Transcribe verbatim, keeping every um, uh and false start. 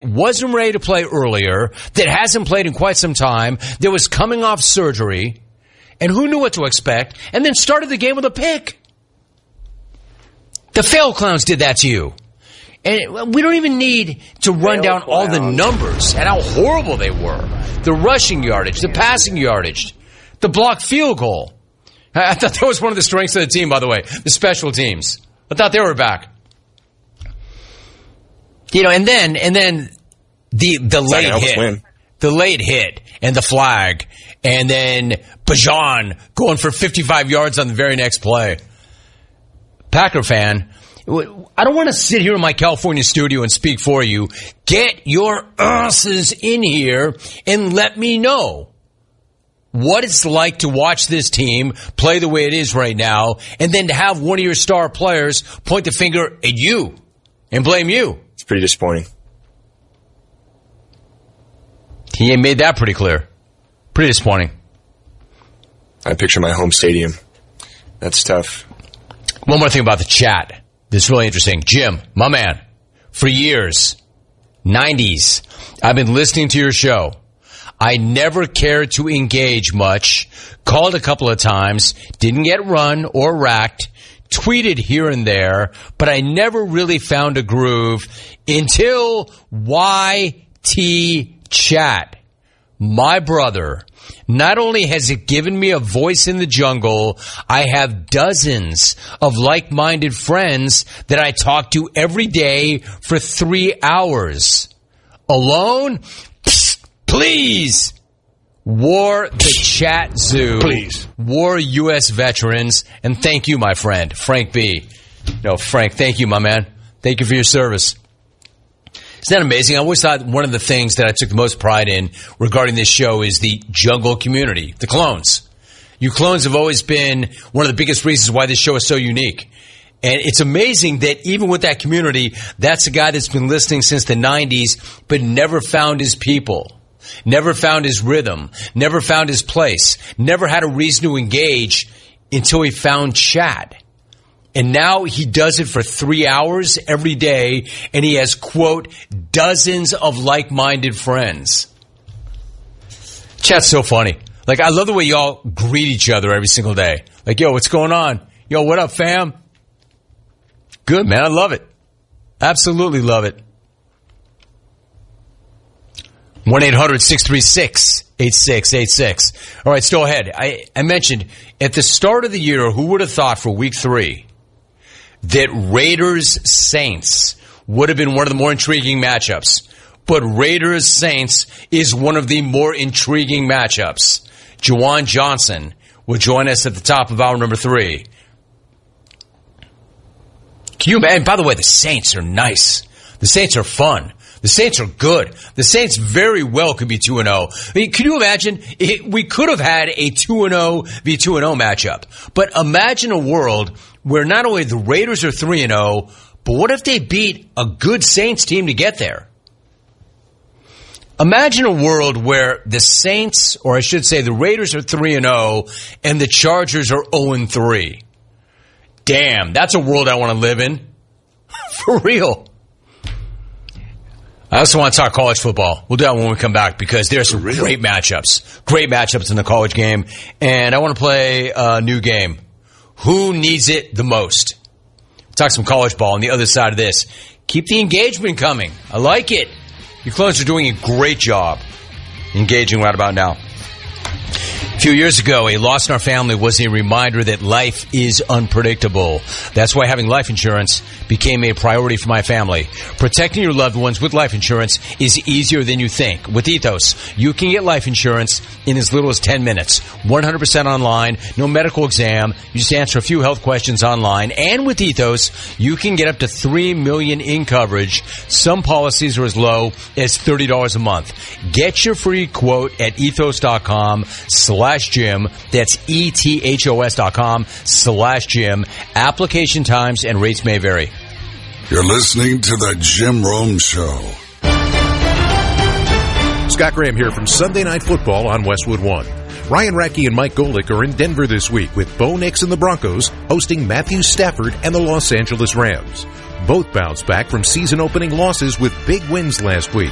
wasn't ready to play earlier, that hasn't played in quite some time, that was coming off surgery, and who knew what to expect, and then started the game with a pick. The fail clowns did that to you. And we don't even need to run down all the numbers and how horrible they were. The rushing yardage, the passing yardage, the blocked field goal. I thought that was one of the strengths of the team, by the way, the special teams. I thought they were back. You know, and then and then the the late hit, win. the late hit, and the flag, and then Bajan going for fifty-five yards on the very next play. Packer fan, I don't want to sit here in my California studio and speak for you. Get your asses in here and let me know what it's like to watch this team play the way it is right now, and then to have one of your star players point the finger at you and blame you. It's pretty disappointing. He made that pretty clear. Pretty disappointing. I picture my home stadium. That's tough. One more thing about the chat. This is really interesting. Jim, my man, for years, nineties, I've been listening to your show. I never cared to engage much, called a couple of times, didn't get run or racked, tweeted here and there, but I never really found a groove until Y T Chat. My brother, not only has it given me a voice in the jungle, I have dozens of like-minded friends that I talk to every day for three hours. Alone? Psst, please. War the Chat Zoo. Please. War U S veterans. And thank you, my friend, Frank B. No, Frank, thank you, my man. Thank you for your service. Isn't that amazing? I always thought one of the things that I took the most pride in regarding this show is the jungle community, the clones. You clones have always been one of the biggest reasons why this show is so unique. And it's amazing that even with that community, that's a guy that's been listening since the nineties, but never found his people, never found his rhythm, never found his place, never had a reason to engage until he found chat. And now he does it for three hours every day, and he has, quote, dozens of like-minded friends. Chat's so funny. Like, I love the way y'all greet each other every single day. Like, yo, what's going on? Yo, what up, fam? Good, man. I love it. Absolutely love it. one eight hundred six three six eight six eight six. All right, still ahead. I, I mentioned at the start of the year, who would have thought for week three that Raiders-Saints would have been one of the more intriguing matchups. But Raiders-Saints is one of the more intriguing matchups. Juwan Johnson will join us at the top of hour number three. Can you imagine? By the way, the Saints are nice. The Saints are fun. The Saints are good. The Saints very well could be two and oh. I mean, can you imagine? It, we could have had a two and oh v two and oh matchup. But imagine a world where not only the Raiders are three and oh, but what if they beat a good Saints team to get there? Imagine a world where the Saints, or I should say the Raiders are three and oh, and the Chargers are oh and three. Damn, that's a world I want to live in. For real. I also want to talk college football. We'll do that when we come back because there's some great matchups. Great matchups in the college game. And I want to play a new game. Who needs it the most? Talk some college ball on the other side of this. Keep the engagement coming. I like it. You clones are doing a great job engaging right about now. A few years ago, a loss in our family was a reminder that life is unpredictable. That's why having life insurance became a priority for my family. Protecting your loved ones with life insurance is easier than you think. With Ethos, you can get life insurance in as little as ten minutes. one hundred percent online, no medical exam. You just answer a few health questions online. And with Ethos, you can get up to three million dollars in coverage. Some policies are as low as thirty dollars a month. Get your free quote at ethos.com slash Jim. That's E-T-H-O-S dot com slash Jim. Application times and rates may vary. You're listening to the Jim Rome Show. Scott Graham here from Sunday Night Football on Westwood One. Ryan Radke and Mike Golick are in Denver this week with Bo Nix and the Broncos hosting Matthew Stafford and the Los Angeles Rams. Both bounced back from season-opening losses with big wins last week.